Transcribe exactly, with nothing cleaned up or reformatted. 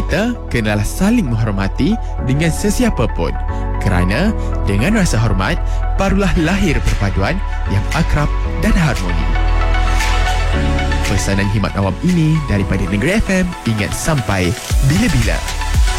kita kenalah saling menghormati dengan sesiapa pun. Kerana dengan rasa hormat, barulah lahir perpaduan yang akrab dan harmoni. Pesanan khidmat awam ini daripada Negeri F M ingat sampai bila-bila.